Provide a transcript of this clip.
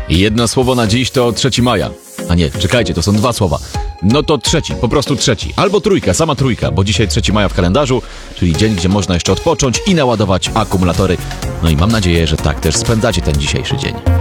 Jedno słowo na dziś to 3 maja. A nie, czekajcie, to są 2 słowa. No to trzeci, po prostu trzeci. Albo trójka, sama trójka, bo dzisiaj 3 maja w kalendarzu, czyli dzień, gdzie można jeszcze odpocząć i naładować akumulatory. No i mam nadzieję, że tak też spędzacie ten dzisiejszy dzień.